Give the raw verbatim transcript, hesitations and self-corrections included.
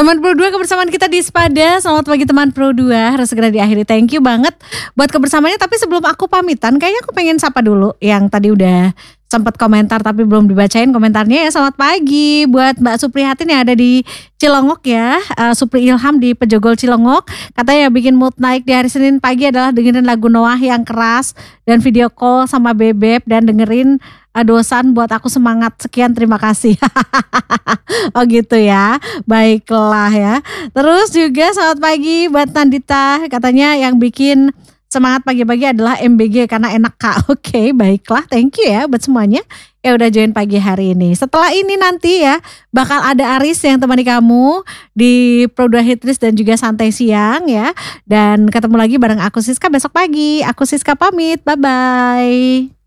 Teman Pro dua, kebersamaan kita di Spada. Selamat pagi teman Pro dua, harus segera diakhiri. Thank you banget buat kebersamaannya. Tapi sebelum aku pamitan, kayaknya aku pengen sapa dulu yang tadi udah sempat komentar tapi belum dibacain komentarnya ya. Selamat pagi buat Mbak Suprihatin yang ada di Cilongok ya. uh, Supri Ilham di Pejogol Cilongok. Katanya yang bikin mood naik di hari Senin pagi adalah dengerin lagu Noah yang keras dan video call sama Bebek dan dengerin uh, dosan buat aku semangat. Sekian, terima kasih. Oh gitu ya. Baiklah ya. Terus juga selamat pagi buat Nandita. Katanya yang bikin semangat pagi-pagi adalah M B G karena enak Kak. Oke, okay, baiklah. Thank you ya buat semuanya ya udah join pagi hari ini. Setelah ini nanti ya bakal ada Aris yang temani kamu di Pro dua Hitris dan juga Santai Siang ya. Dan ketemu lagi bareng aku Siska besok pagi. Aku Siska pamit. Bye bye.